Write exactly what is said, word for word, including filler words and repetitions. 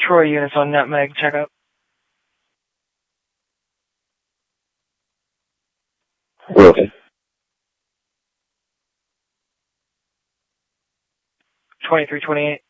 Troy units on Nutmeg, check up. Okay. twenty-three twenty-eight.